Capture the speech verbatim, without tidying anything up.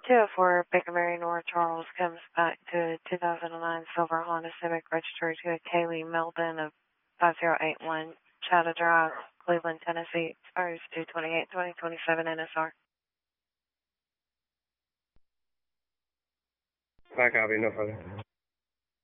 two oh four Bakerberry North Charles comes back to two thousand nine Silver Honda Civic registered to a Kaylee Melvin of five zero eight one Chatta Drive, Cleveland, Tennessee. Expires two twenty-eight twenty twenty-seven N S R. I copy, no further.